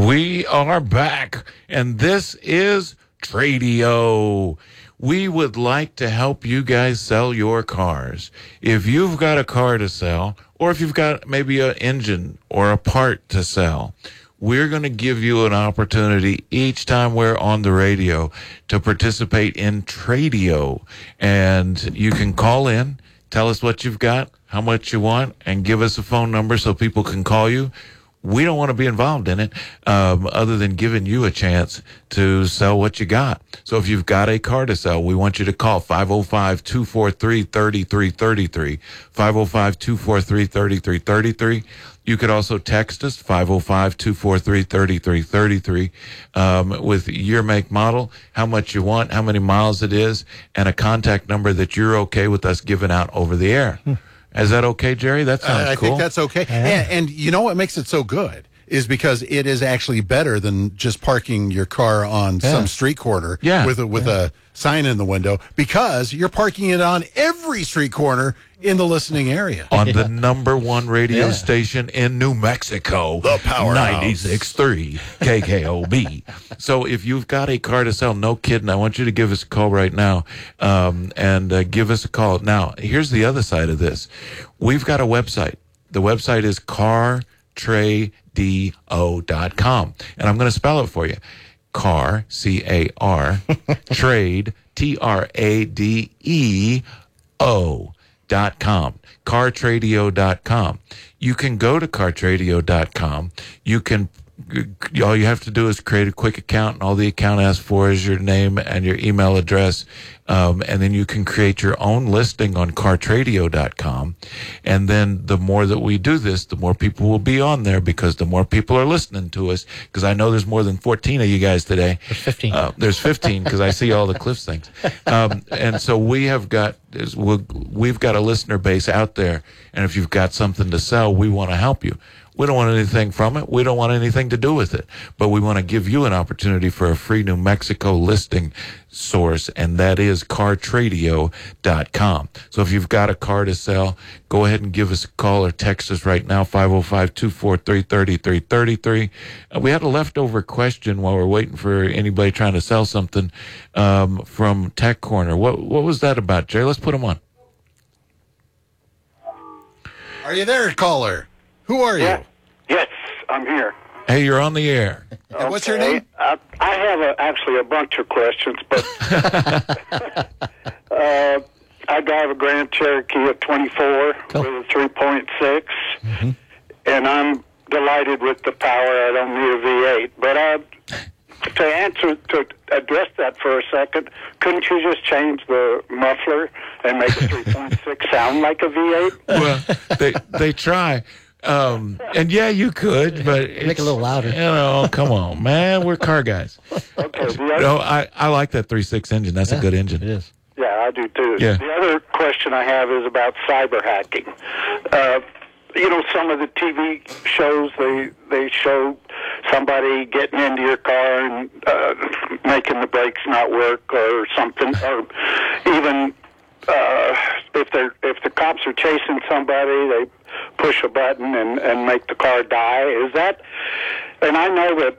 We are back, and this is Tradio. We would like to help you guys sell your cars. If you've got a car to sell, or if you've got maybe an engine or a part to sell, we're going to give you an opportunity each time we're on the radio to participate in Tradio. And you can call in, tell us what you've got, how much you want, and give us a phone number so people can call you. We don't want to be involved in it other than giving you a chance to sell what you got. So if you've got a car to sell, we want you to call 505-243-3333, 505-243-3333. You could also text us, 505-243-3333, with your make, model, how much you want, how many miles it is, and a contact number that you're okay with us giving out over the air. Is that okay, Jerry? That sounds cool. I think that's okay. And you know what makes it so good is because it is actually better than just parking your car on some street corner with a sign in the window, because you're parking it on every street corner in the listening area. On the number one radio station in New Mexico. The Powerhouse. 96.3 KKOB. So if you've got a car to sell, no kidding, I want you to give us a call right now and give us a call. Now, here's the other side of this. We've got a website. The website is cartradio.com. And I'm going to spell it for you. Car, C-A-R, trade, T-R-A-D-E-O.com, cartradio.com. You can go to cartradio.com. You can, all you have to do is create a quick account, and all the account asks for is your name and your email address. And then you can create your own listing on cartradio.com. And then the more that we do this, the more people will be on there, because the more people are listening to us. Because I know there's more than 14 of you guys today. There's 15. There's 15, because I see all the Cliffs things. And so we've got a listener base out there. And if you've got something to sell, we want to help you. We don't want anything from it. We don't want anything to do with it. But we want to give you an opportunity for a free New Mexico listing source, and that is cartradio.com. So if you've got a car to sell, go ahead and give us a call or text us right now, 505-243-3333. We had a leftover question while we're waiting for anybody trying to sell something from Tech Corner. What was that about, Jerry? Let's put them on. Are you there, caller? Who are you? Yes, I'm here. Hey, you're on the air. And what's your name? I have actually a bunch of questions, but I drive a Grand Cherokee at 24 with a 3.6, and I'm delighted with the power. I don't need a V8, but to address that for a second, couldn't you just change the muffler and make a 3.6 sound like a V8? Well, they try. And yeah, you could, but Make it a little louder. You know, come on, man. We're car guys. Okay. No, I like that 3.6 engine. That's a good engine. It is. Yeah, I do too. Yeah. The other question I have is about cyber hacking. Some of the TV shows, they show somebody getting into your car and making the brakes not work or something, or even if the cops are chasing somebody, they push a button and make the car die. Is that? And I know that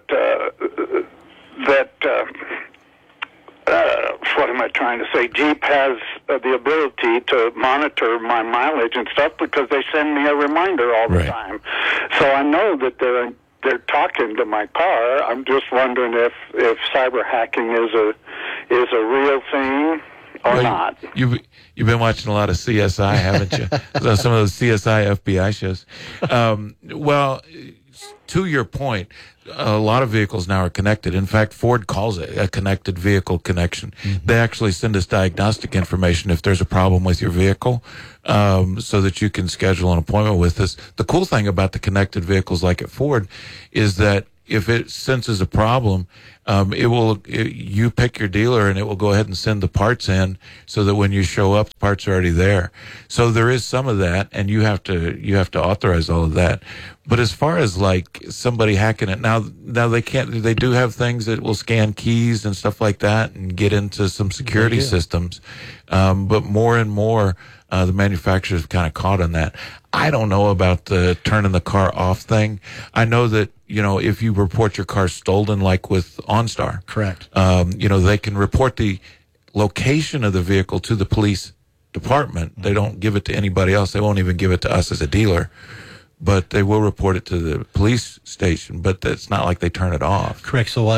what am I trying to say? Jeep has the ability to monitor my mileage and stuff, because they send me a reminder all the time. So I know that they're talking to my car. I'm just wondering if cyber hacking is a real thing or not. You've been watching a lot of CSI, haven't you? Some of those CSI FBI shows. Well, to your point, a lot of vehicles now are connected. In fact, Ford calls it a connected vehicle connection. They actually send us diagnostic information if there's a problem with your vehicle, so that you can schedule an appointment with us. The cool thing about the connected vehicles like at Ford is that if it senses a problem, you pick your dealer and it will go ahead and send the parts in, so that when you show up, the parts are already there. So there is some of that, and you have to authorize all of that. But as far as like somebody hacking it, now they can't. They do have things that will scan keys and stuff like that and get into some security systems. But more and more, The manufacturers have kind of caught on that. I don't know about the turning the car off thing. I know that, if you report your car stolen, like with OnStar. Correct. They can report the location of the vehicle to the police department. They don't give it to anybody else. They won't even give it to us as a dealer. But they will report it to the police station. But it's not like they turn it off. Correct. So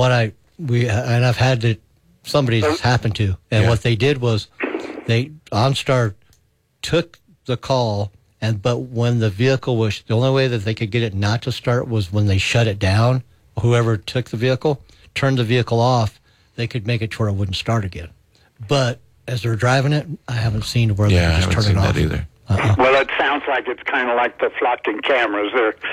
I've had somebody this happened to, and what they did was OnStar took the call, but when the vehicle was, the only way that they could get it not to start was when they shut it down. Whoever took the vehicle, turned the vehicle off, they could make it to where it wouldn't start again. But as they're driving it, I haven't seen where they just turn it off. That either. Well, it sounds like it's kind of like the floating cameras.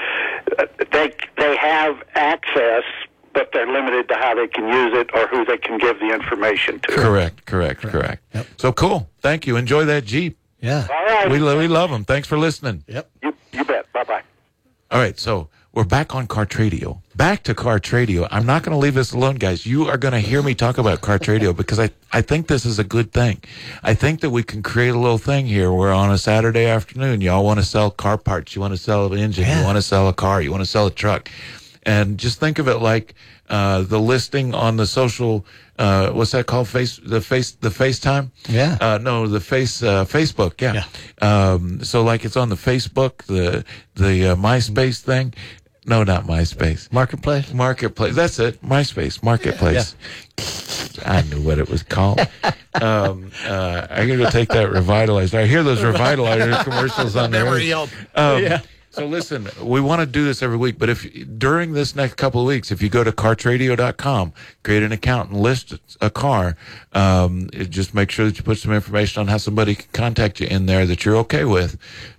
They have access, but they're limited to how they can use it or who they can give the information to. Correct. Yep. So cool. Thank you. Enjoy that Jeep. Yeah. All right. We love them. Thanks for listening. Yep. You bet. Bye-bye. All right. So we're back on Cartradio. Back to Cartradio. I'm not going to leave this alone, guys. You are going to hear me talk about Cartradio because I think this is a good thing. I think that we can create a little thing here where on a Saturday afternoon, y'all want to sell car parts. You want to sell an engine. You want to sell a car. You want to sell a truck. And just think of it like the listing on the social, what's that called? The FaceTime? Yeah. Facebook. Yeah. So like it's on the Facebook, the MySpace thing. No, not MySpace. Marketplace. That's it. MySpace. Marketplace. Yeah. I knew what it was called. I'm gonna go take that Revitalizer. I hear those Revitalizer commercials on there. So listen, we want to do this every week, but if during this next couple of weeks, if you go to cartradio.com, create an account and list a car, just make sure that you put some information on how somebody can contact you in there that you're okay with.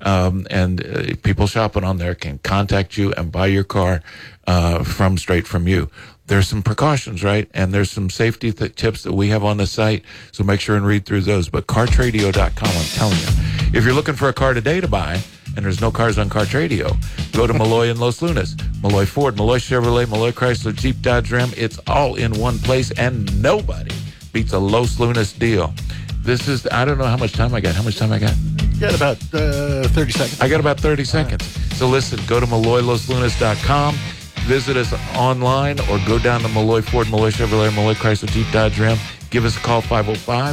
And people shopping on there can contact you and buy your car straight from you. There's some precautions, right? And there's some safety tips that we have on the site, so make sure and read through those. But cartradio.com, I'm telling you. If you're looking for a car today to buy, and there's no cars on Cartradio, go to Malloy and Los Lunas. Malloy Ford, Malloy Chevrolet, Malloy Chrysler, Jeep, Dodge, Ram. It's all in one place, and nobody beats a Los Lunas deal. This is, I don't know how much time I got. How much time I got? You got about 30 seconds. I got about 30 seconds. So listen, go to MalloyLosLunas.com. Visit us online or go down to Malloy Ford, Malloy Chevrolet, Malloy Chrysler, Jeep, Dodge, Ram. Give us a call,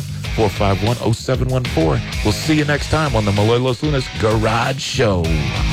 505-451-0714. We'll see you next time on the Malloy Los Lunas Garage Show.